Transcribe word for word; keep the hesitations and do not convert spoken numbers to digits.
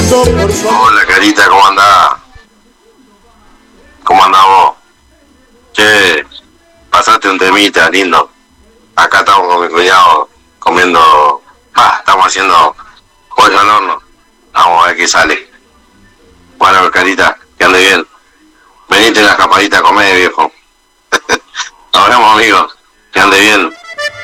brindo por su... Hola, Carita, ¿cómo andás? ¿Cómo andás vos? Che, pasaste un temita, lindo. Acá estamos con mi cuñado comiendo... Ah, estamos haciendo pollo al horno. Vamos a ver qué sale. Bueno, Carita, que ande bien. Venite en la escapadita a comer, viejo. Nos vemos, amigos. Que ande bien.